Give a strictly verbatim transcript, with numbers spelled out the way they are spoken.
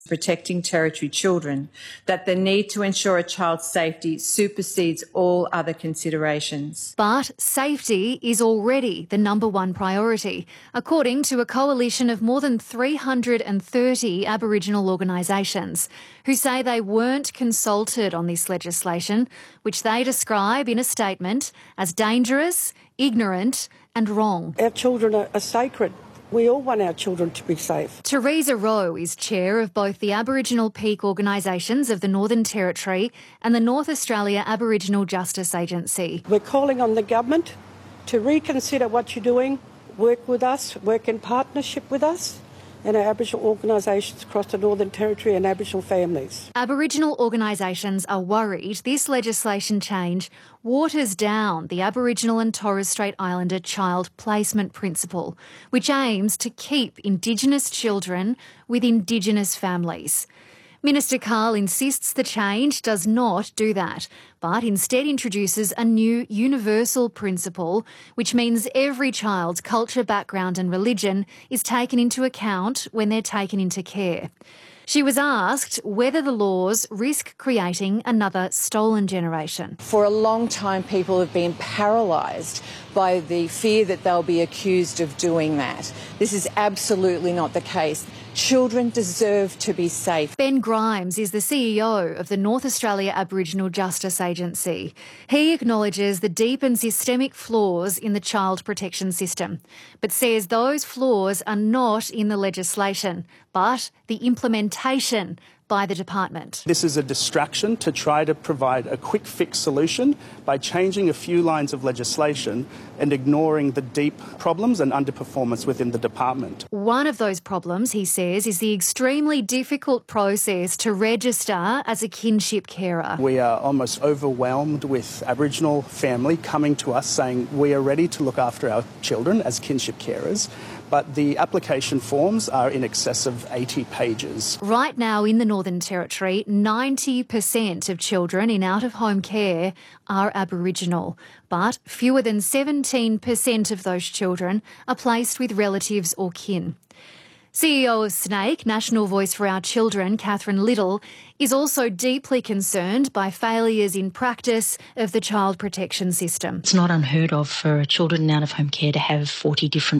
protecting Territory children, that the need to ensure a child's safety supersedes all other considerations. But safety is already the number one priority, according to a coalition of more than three hundred thirty Aboriginal organisations who say they weren't consulted on this legislation, which they describe in a statement as dangerous, ignorant and wrong. Our children are, are sacred. We all want our children to be safe. Teresa Rowe is chair of both the Aboriginal peak organisations of the Northern Territory and the North Australia Aboriginal Justice Agency. We're calling on the government to reconsider what you're doing, work with us, work in partnership with us and our Aboriginal organisations across the Northern Territory and Aboriginal families. Aboriginal organisations are worried this legislation change waters down the Aboriginal and Torres Strait Islander child placement principle, which aims to keep Indigenous children with Indigenous families. Minister Carl insists the change does not do that, but instead introduces a new universal principle, which means every child's culture, background and religion is taken into account when they're taken into care. She was asked whether the laws risk creating another stolen generation. For a long time, people have been paralysed by the fear that they'll be accused of doing that. This is absolutely not the case. Children deserve to be safe. Ben Grimes is the C E O of the North Australia Aboriginal Justice Agency. He acknowledges the deep and systemic flaws in the child protection system, but says those flaws are not in the legislation, but the implementation by the department. This is a distraction to try to provide a quick fix solution by changing a few lines of legislation and ignoring the deep problems and underperformance within the department. One of those problems, he says, is the extremely difficult process to register as a kinship carer. We are almost overwhelmed with Aboriginal family coming to us saying we are ready to look after our children as kinship carers, but the application forms are in excess of eighty pages. Right now in the Northern Territory, ninety percent of children in out-of-home care are Aboriginal, but fewer than seventeen percent of those children are placed with relatives or kin. C E O of SNAICC, National Voice for Our Children, Catherine Little, is also deeply concerned by failures in practice of the child protection system. It's not unheard of for children in out-of-home care to have forty different